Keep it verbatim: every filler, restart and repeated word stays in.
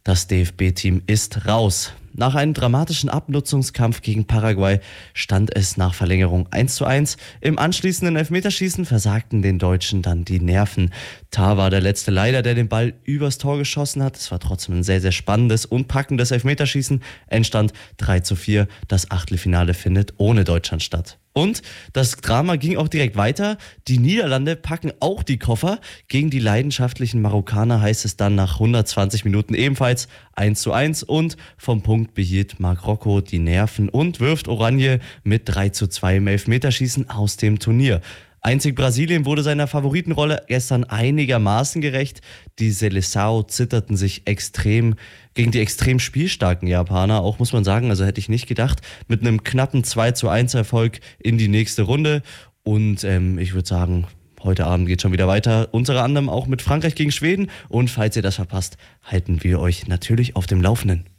Das D F B-Team ist raus. Nach einem dramatischen Abnutzungskampf gegen Paraguay stand es nach Verlängerung eins zu eins. Im anschließenden Elfmeterschießen versagten den Deutschen dann die Nerven. Tah war der letzte leider, der den Ball übers Tor geschossen hat. Es war trotzdem ein sehr, sehr spannendes und packendes Elfmeterschießen. Endstand drei zu vier. Das Achtelfinale findet ohne Deutschland statt. Und das Drama ging auch direkt weiter. Die Niederlande packen auch die Koffer. Gegen die leidenschaftlichen Marokkaner heißt es dann nach hundertzwanzig Minuten ebenfalls eins zu eins. Und vom Punkt behielt Marokko die Nerven und wirft Oranje mit drei zu zwei im Elfmeterschießen aus dem Turnier. Einzig Brasilien wurde seiner Favoritenrolle gestern einigermaßen gerecht. Die Seleção zitterten sich extrem gegen die extrem spielstarken Japaner. Auch muss man sagen, also hätte ich nicht gedacht, mit einem knappen zwei zu eins Erfolg in die nächste Runde. Und ähm, ich würde sagen, heute Abend geht schon wieder weiter. Unter anderem auch mit Frankreich gegen Schweden. Und falls ihr das verpasst, halten wir euch natürlich auf dem Laufenden.